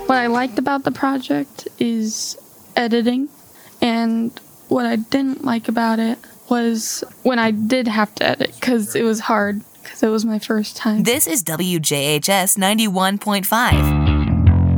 What I liked about the project is editing, and what I didn't like about it was when I did have to edit, because it was hard, because it was my first time. This is WJHS 91.5.